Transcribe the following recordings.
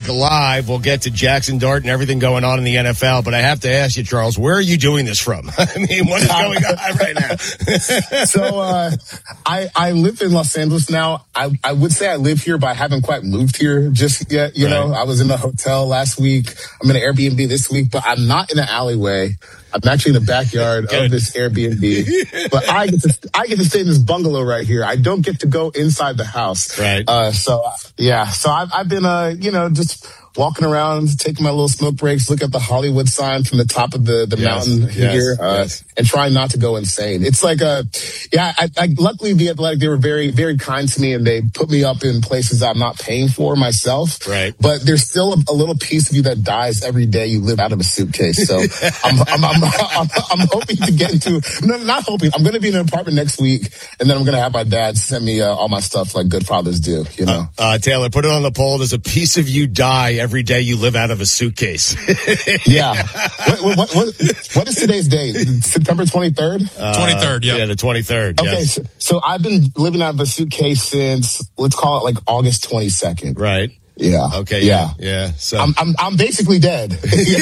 Live, we'll get to Jackson Dart and everything going on in the NFL. But I have to ask you, Charles, where are you doing this from? I mean, what is going on right now? So I live in Los Angeles now. I would say I live here, but I haven't quite moved here just yet. You know, I was in a hotel last week. I'm in an Airbnb this week, but I'm not in an alleyway. I'm actually in the backyard of this Airbnb, but I get to stay in this bungalow right here. I don't get to go inside the house. Right. So I've been, just walking around, taking my little smoke breaks, look at the Hollywood sign from the top of the mountain here, and trying not to go insane. It's like, luckily the Athletic, they were very, very kind to me, and they put me up in places I'm not paying for myself. Right. But there's still a little piece of you that dies every day you live out of a suitcase. So I'm hoping to get into, not hoping, I'm going to be in an apartment next week, and then I'm going to have my dad send me all my stuff like good fathers do, you know. Taylor, put it on the poll. Does a piece of you die every day you live out of a suitcase? Yeah. What is today's date? September 23rd? 23rd, yeah. Yeah, the 23rd. Okay, yes. so I've been living out of a suitcase since, let's call it like August 22nd. Right. Yeah. Okay. Yeah. So I'm basically dead.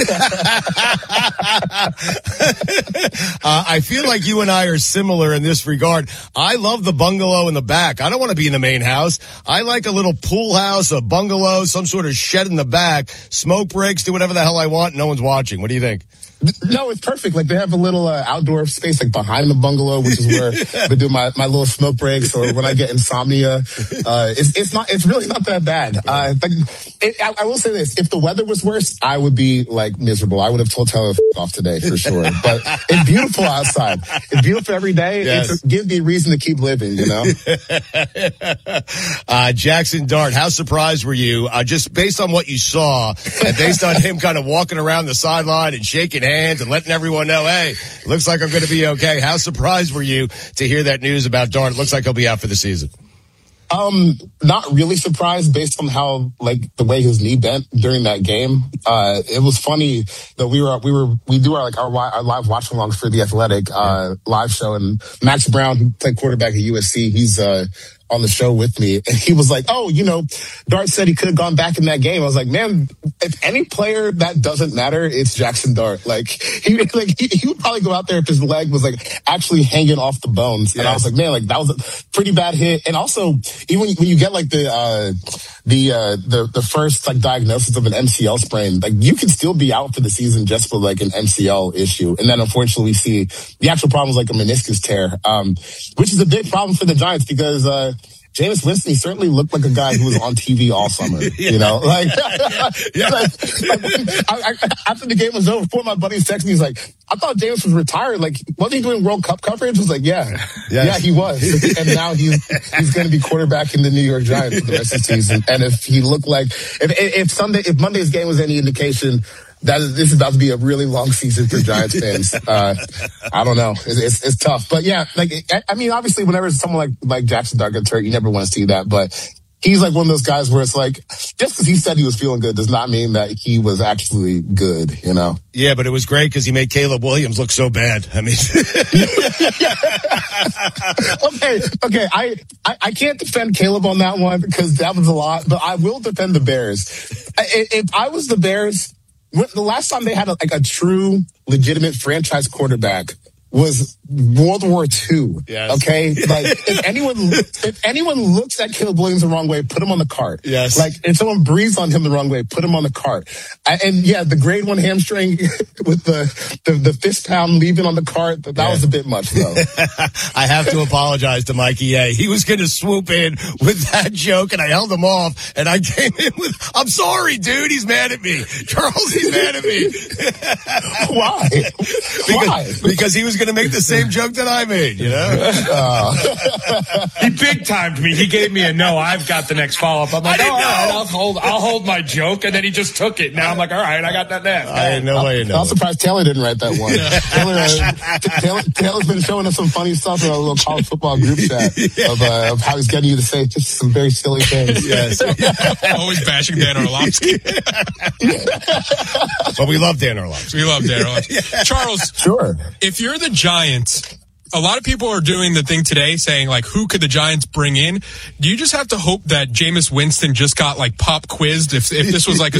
I feel like you and I are similar in this regard. I love the bungalow in the back. I don't want to be in the main house. I like a little pool house, a bungalow, some sort of shed in the back, smoke breaks, do whatever the hell I want. No one's watching. What do you think? No, it's perfect. Like they have a little outdoor space like behind the bungalow, which is where I do my little smoke breaks, or when I get insomnia. It's really not that bad. I will say this: if the weather was worse, I would be like miserable. I would have told Taylor off today for sure. But it's beautiful outside. It's beautiful every day. Yes. It gives me a reason to keep living. You know. Jackson Dart, how surprised were you? Just based on what you saw, and based on him kind of walking around the sideline and shaking hands and letting everyone know, hey, looks like I'm going to be okay. How surprised were you to hear that news about Dart? It looks like he'll be out for the season. Not really surprised based on how, like, the way his knee bent during that game. It was funny that we do our live watch alongs for the Athletic, live show, and Max Brown, who played quarterback at USC, he's, on the show with me, and he was like, Dart said he could have gone back in that game. I was like, man, if any player that doesn't matter, it's Jackson Dart. Like he would probably go out there if his leg was like actually hanging off the bones. Yeah. And I was like, man, like that was a pretty bad hit. And also, even when you get like the first like diagnosis of an MCL sprain, like you can still be out for the season just for like an MCL issue. And then unfortunately we see the actual problem is like a meniscus tear, which is a big problem for the Giants because, Jameis Winston, he certainly looked like a guy who was on TV all summer, you know? Like, after the game was over, before my buddies texted me, he's like, I thought Jameis was retired. Like, wasn't he doing World Cup coverage? I was like, yeah, he was. And now he's going to be quarterback in the New York Giants for the rest of the season. And if he looked like, if Monday's game was any indication, this is about to be a really long season for Giants fans. I don't know. It's tough. But yeah, like, I mean, obviously whenever someone like Jackson Dart gets hurt, you never want to see that. But he's like one of those guys where it's like, just because he said he was feeling good does not mean that he was actually good, you know? Yeah, but it was great because he made Caleb Williams look so bad. I mean, okay. I can't defend Caleb on that one because that was a lot, but I will defend the Bears. If I was the Bears, the last time they had a true, legitimate franchise quarterback was World War II. Yes. Okay? Like, if anyone looks at Caleb Williams the wrong way, put him on the cart. Yes. Like, if someone breathes on him the wrong way, put him on the cart. And yeah, the grade 1 hamstring with the fist pound leaving on the cart, that was a bit much, though. I have to apologize to Mikey A. He was going to swoop in with that joke, and I held him off, and I came in with, I'm sorry, dude, he's mad at me. Charles, he's mad at me. Why? Why? Because he was going to make the same joke that I made, you know? He big-timed me. He gave me a no, I've got the next follow-up. I'm like, all right, I'll hold my joke, and then he just took it. Now I'm like, all right, I got that next. I had no way to know. I'm surprised Taylor didn't write that one. Taylor's been showing us some funny stuff in our little college football group chat of how he's getting you to say just some very silly things. Yes. Always bashing Dan Orlovsky. But we love Dan Orlovsky. We love Dan Orlovsky. Charles, sure. If you're the Giants, a lot of people are doing the thing today saying, like, who could the Giants bring in? Do you just have to hope that Jameis Winston just got, like, pop quizzed if this was, like, a